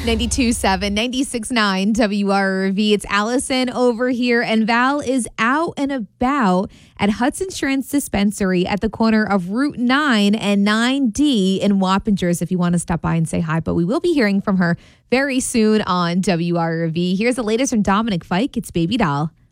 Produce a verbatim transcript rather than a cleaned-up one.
ninety-two point seven, ninety-six point nine W R V. It's Allison over here, and Val is out and about at Hudson Insurance Dispensary at the corner of Route nine and nine D in Wappingers if you want to stop by and say hi. But we will be hearing from her very soon on W R V. Here's the latest from Dominic Fike. It's Baby Doll.